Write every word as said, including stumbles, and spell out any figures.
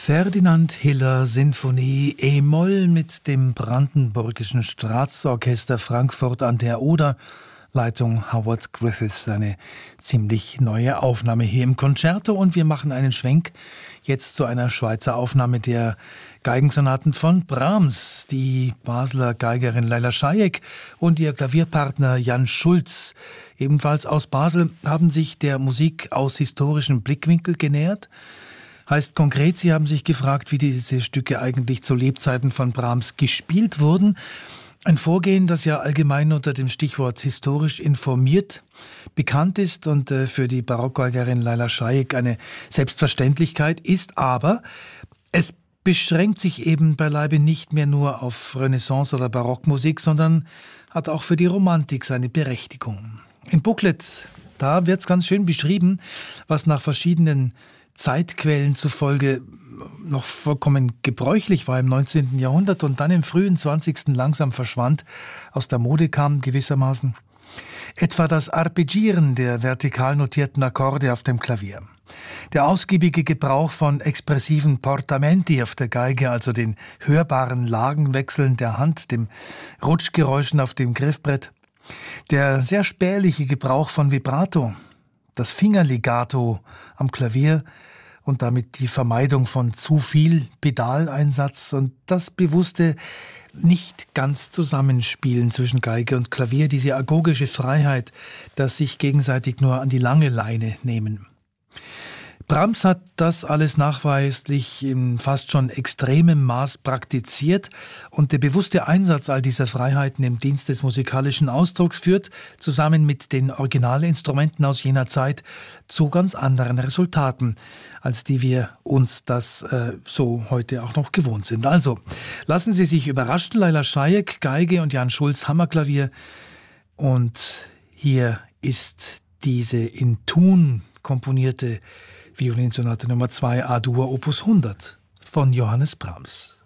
Ferdinand Hiller Sinfonie E-Moll mit dem Brandenburgischen Staatsorchester Frankfurt an der Oder. Leitung Howard Griffiths, eine ziemlich neue Aufnahme hier im Concerto. Und wir machen einen Schwenk jetzt zu einer Schweizer Aufnahme der Geigensonaten von Brahms. Die Basler Geigerin Laila Schajek und ihr Klavierpartner Jan Schulz, ebenfalls aus Basel, haben sich der Musik aus historischem Blickwinkel genähert. Heißt konkret, sie haben sich gefragt, wie diese Stücke eigentlich zu Lebzeiten von Brahms gespielt wurden. Ein Vorgehen, das ja allgemein unter dem Stichwort historisch informiert bekannt ist und äh, für die Barockgeigerin Laila Schajek eine Selbstverständlichkeit ist, aber es beschränkt sich eben beileibe nicht mehr nur auf Renaissance- oder Barockmusik, sondern hat auch für die Romantik seine Berechtigung. Im Booklet, da wird's ganz schön beschrieben, was nach verschiedenen Zeitquellen zufolge noch vollkommen gebräuchlich war im neunzehnten Jahrhundert und dann im frühen zwanzigsten langsam verschwand, aus der Mode kam gewissermaßen. Etwa das Arpeggieren der vertikal notierten Akkorde auf dem Klavier. Der ausgiebige Gebrauch von expressiven Portamenti auf der Geige, also den hörbaren Lagenwechseln der Hand, dem Rutschgeräuschen auf dem Griffbrett. Der sehr spärliche Gebrauch von Vibrato. Das Fingerlegato am Klavier und damit die Vermeidung von zu viel Pedaleinsatz und das bewusste nicht ganz Zusammenspielen zwischen Geige und Klavier, diese agogische Freiheit, das sich gegenseitig nur an die lange Leine nehmen. Brahms hat das alles nachweislich in fast schon extremem Maß praktiziert und der bewusste Einsatz all dieser Freiheiten im Dienst des musikalischen Ausdrucks führt, zusammen mit den Originalinstrumenten aus jener Zeit, zu ganz anderen Resultaten, als die wir uns das äh, so heute auch noch gewohnt sind. Also, lassen Sie sich überraschen, Laila Schajek, Geige und Jan Schulz, Hammerklavier. Und hier ist diese in Thun komponierte Violinsonate Nummer zwei A-Dur Opus hundert von Johannes Brahms.